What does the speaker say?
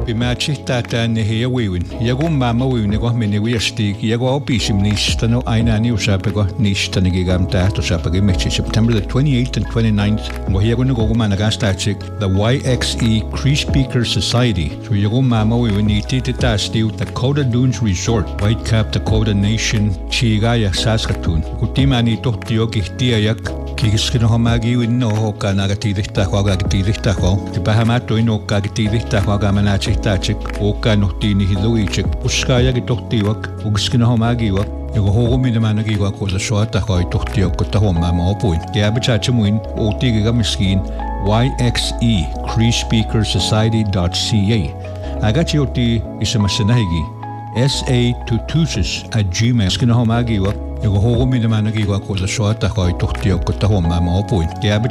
Bimaachihtaataanni hiyawiwin yagun maamawiwnigo miniwiastig yago opisimnistano ainani usapago nistanigigamta tosapagimichi September the 28th and 29th ngohiyagunnigo managastachik the YXE Cree Speaker Society so yagun maamawiwin itititaastiu Dakota Dunes Resort Whitecap Dakota Nation Chigaya Saskatoon kutimani tohtio kihtiayak Kiskinohomagi no kanagatirista hoagatirista ho tipahamato ino kagatirista hoagamanachitachik oka nohtini hiluichik uskaya gitohtiwak uskinohomagiwak Ego hogominamanagi ko sa shota ko itohtiok ko tahoma maopuin kaya bachachamuin otigiga miskin YXE CreeSpeakerSociety.ca agachioti isamasanahigi sa2tusis@gmail skinohomagiwak Ego hogominamanagi ko sa shota ko itohtiok ko tahoma maopuin kaya